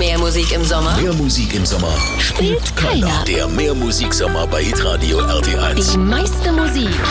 Mehr Musik im Sommer? Mehr Musik im Sommer Spielt keiner. Der Mehr Musik Sommer bei Hitradio RT1. Die meiste Musik